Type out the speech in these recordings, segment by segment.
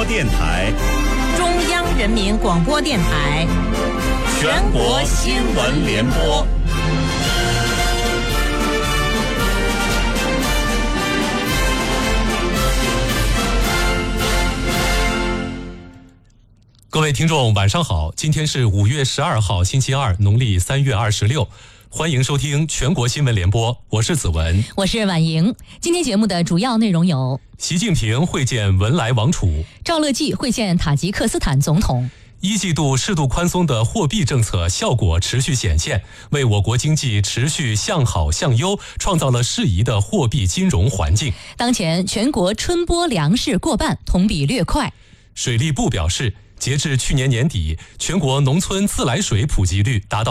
电台、 中央人民广播电台、 全国新闻联播。 各位听众晚上好，今天是5月12号星期二，农历3月26，欢迎收听全国新闻联播，我是子文， 我是婉莹。今天节目的主要内容有： 习近平会见文莱王储， 赵乐际会见塔吉克斯坦总统。 一季度适度宽松的货币政策效果持续显现，为我国经济持续向好向优创造了适宜的货币金融环境。 当前全国春播粮食过半，同比略快。 水利部表示，截至去年年底，全国农村自来水普及率达到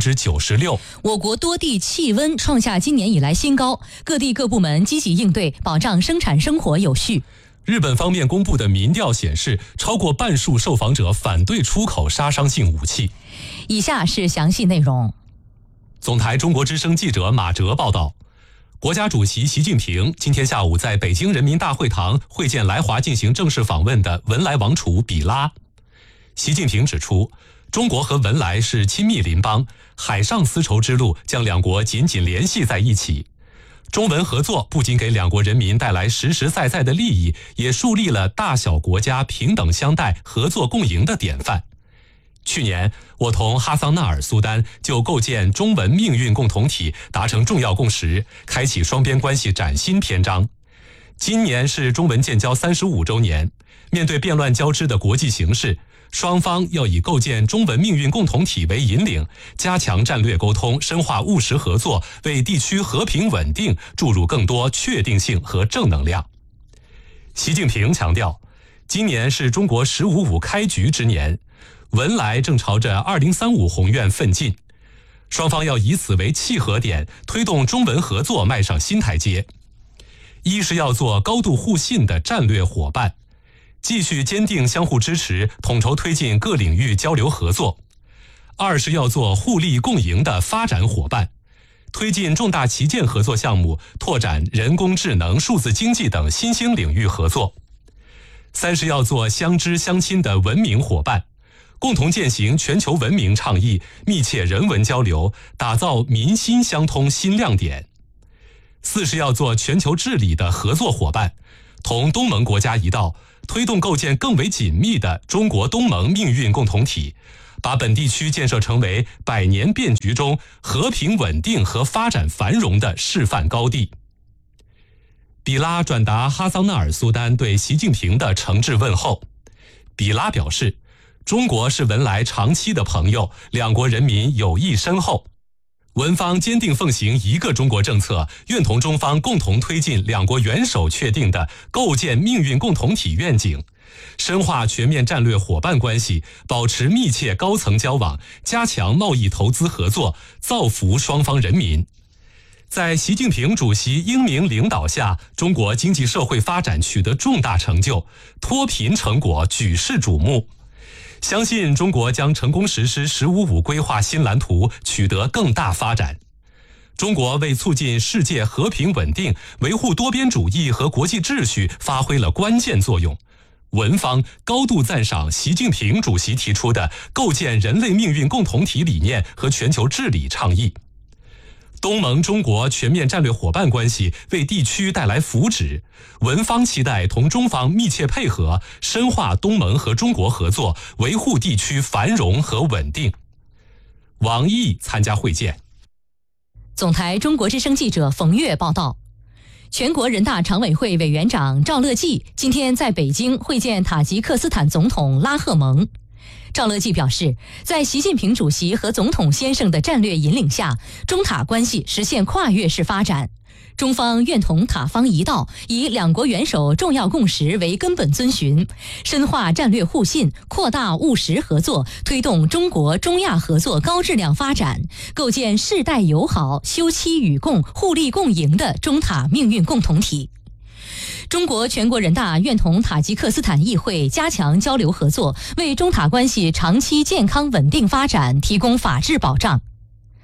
96%。 我国多地气温创下今年以来新高，各地各部门积极应对，保障生产生活有序。 日本方面公布的民调显示，超过半数受访者反对出口杀伤性武器。 以下是详细内容。 总台中国之声记者马哲报道，国家主席习近平今天下午在北京人民大会堂会见来华进行正式访问的文莱王储比拉。习近平指出，中国和文莱是亲密邻邦，海上丝绸之路将两国紧紧联系在一起。中文合作不仅给两国人民带来实实在在的利益，也树立了大小国家平等相待、合作共赢的典范。去年，我同哈桑纳尔苏丹就构建中文命运共同体达成重要共识，开启双边关系崭新篇章。今年是中文建交35周年，面对变乱交织的国际形势，双方要以构建中文命运共同体为引领，加强战略沟通，深化务实合作，为地区和平稳定注入更多确定性和正能量。习近平强调，今年是中国“15+5”开局之年，文莱正朝着2035宏愿奋进，双方要以此为契合点，推动中文合作迈上新台阶。一是要做高度互信的战略伙伴，继续坚定相互支持，统筹推进各领域交流合作；二是要做互利共赢的发展伙伴，推进重大旗舰合作项目，拓展人工智能、数字经济等新兴领域合作；三是要做相知相亲的文明伙伴，共同践行全球文明倡议，密切人文交流，打造民心相通新亮点；四是要做全球治理的合作伙伴，同东盟国家一道，推动构建更为紧密的中国东盟命运共同体，把本地区建设成为百年变局中和平稳定和发展繁荣的示范高地。比拉转达哈桑纳尔苏丹对习近平的诚挚问候。比拉表示，中国是文莱长期的朋友，两国人民友谊深厚。文方坚定奉行一个中国政策，愿同中方共同推进两国元首确定的构建命运共同体愿景，深化全面战略伙伴关系，保持密切高层交往，加强贸易投资合作，造福双方人民。在习近平主席英明领导下，中国经济社会发展取得重大成就，脱贫成果举世瞩目。相信中国将成功实施“15+5”规划新蓝图，取得更大发展。中国为促进世界和平稳定、维护多边主义和国际秩序发挥了关键作用。文方高度赞赏习近平主席提出的构建人类命运共同体理念和全球治理倡议。东盟中国全面战略伙伴关系为地区带来福祉，文方期待同中方密切配合，深化东盟和中国合作，维护地区繁荣和稳定。王毅参加会见。 总台中国之声记者冯月报道，全国人大常委会委员长赵乐际今天在北京会见塔吉克斯坦总统拉赫蒙。赵乐际表示，在习近平主席和总统先生的战略引领下，中塔关系实现跨越式发展。中方愿同塔方一道，以两国元首重要共识为根本遵循，深化战略互信，扩大务实合作，推动中国中亚合作高质量发展，构建世代友好、休戚与共、互利共赢的中塔命运共同体。中国全国人大愿同塔吉克斯坦议会加强交流合作，为中塔关系长期健康稳定发展提供法治保障。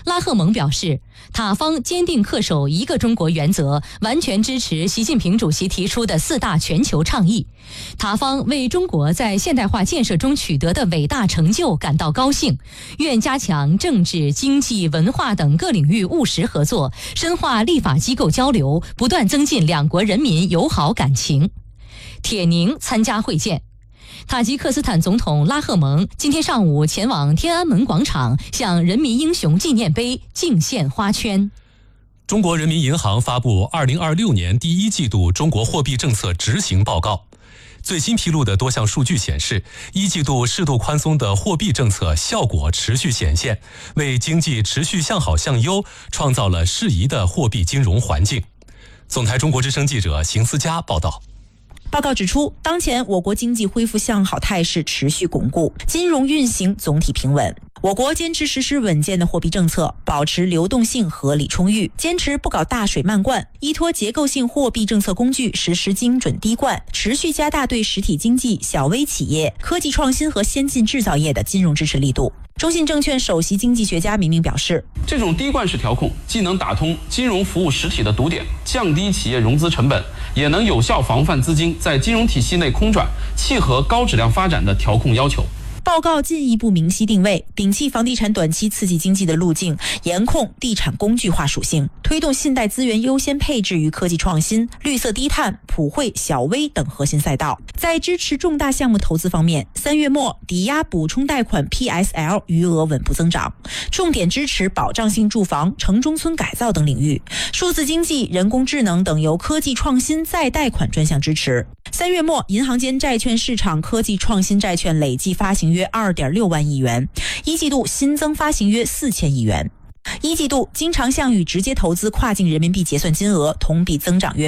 拉赫蒙表示，塔方坚定恪守一个中国原则，完全支持习近平主席提出的4大全球倡议。塔方为中国在现代化建设中取得的伟大成就感到高兴，愿加强政治、经济、文化等各领域务实合作，深化立法机构交流，不断增进两国人民友好感情。铁凝参加会见。塔吉克斯坦总统拉赫蒙今天上午前往天安门广场，向人民英雄纪念碑敬献花圈。 中国人民银行发布2026年第1季度中国货币政策执行报告。最新披露的多项数据显示，1季度适度宽松的货币政策效果持续显现，为经济持续向好向优创造了适宜的货币金融环境。总台中国之声记者邢思佳报道。 报告指出，当前我国经济恢复向好态势持续巩固，金融运行总体平稳。我国坚持实施稳健的货币政策，保持流动性合理充裕，坚持不搞大水漫灌，依托结构性货币政策工具实施精准滴灌，持续加大对实体经济、小微企业、科技创新和先进制造业的金融支持力度。中信证券首席经济学家明明表示， 这种滴灌式调控既能打通金融服务实体的堵点，降低企业融资成本，也能有效防范资金在金融体系内空转，契合高质量发展的调控要求。 报告进一步明晰定位，摒弃房地产短期刺激经济的路径，严控地产工具化属性，推动信贷资源优先配置于科技创新、绿色低碳、普惠、小微等核心赛道。在支持重大项目投资方面，3月末抵押补充贷款 PSL 余额稳步增长，重点支持保障性住房、城中村改造等领域，数字经济、人工智能等由科技创新再贷款专项支持。3月末，银行间债券市场科技创新债券累计发行约 2.6 万亿元，1季度新增发行约4000亿元。1季度经常项与直接投资跨境人民币结算金额同比增长约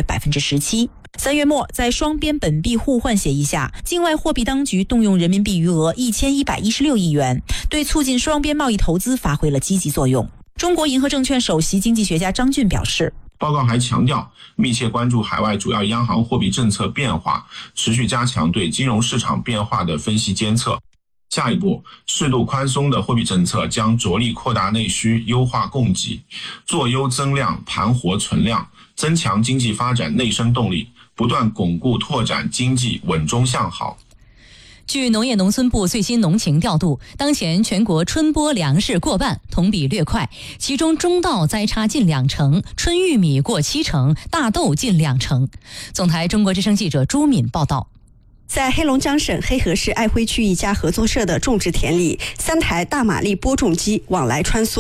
17%。3月末，在双边本币互换协议下，境外货币当局动用人民币余额1116亿元，对促进双边贸易投资发挥了积极作用。中国银河证券首席经济学家张俊表示， 报告还强调，密切关注海外主要央行货币政策变化，持续加强对金融市场变化的分析监测。下一步，适度宽松的货币政策将着力扩大内需，优化供给，做优增量，盘活存量，增强经济发展内生动力，不断巩固拓展经济稳中向好。 据农业农村部最新农情调度，当前全国春播粮食过半，同比略快，其中中稻栽插近2成，春玉米过7成，大豆近2成。总台中国之声记者朱敏报道。 在黑龙江省黑河市爱辉区一家合作社的种植田里，3台大马力播种机往来穿梭。